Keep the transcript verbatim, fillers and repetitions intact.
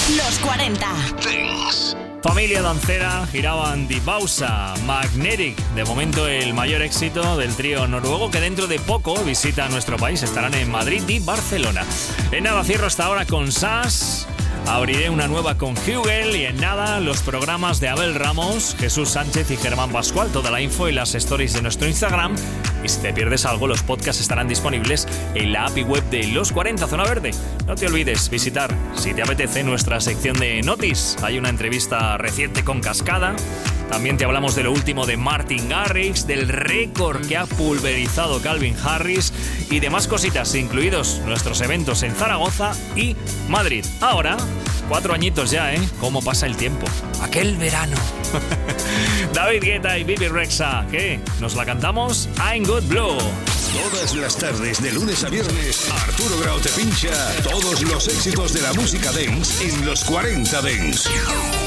Los cuarenta. Dance. Familia dancera giraban Die Bausa, Magnetic, de momento el mayor éxito del trío noruego que dentro de poco visita nuestro país. Estarán en Madrid y Barcelona. En nada cierro hasta ahora con Sass. Abriré una nueva con Hugel y en nada los programas de Abel Ramos, Jesús Sánchez y Germán Pascual. Toda la info y las stories de nuestro Instagram. Y si te pierdes algo, los podcasts estarán disponibles en la app y web de Los cuarenta Zona Verde. No te olvides visitar, si te apetece, nuestra sección de Notis. Hay una entrevista reciente con Cascada. También te hablamos de lo último de Martin Garrix, del récord que ha pulverizado Calvin Harris y demás cositas, incluidos nuestros eventos en Zaragoza y Madrid. Ahora, cuatro añitos ya, ¿eh? ¿Cómo pasa el tiempo? Aquel verano. David Guetta y Bibi Rexha, ¿qué? ¿Nos la cantamos? I'm Good Blue. Todas las tardes, de lunes a viernes, Arturo Grau te pincha todos los éxitos de la música dance en Los cuarenta Dance.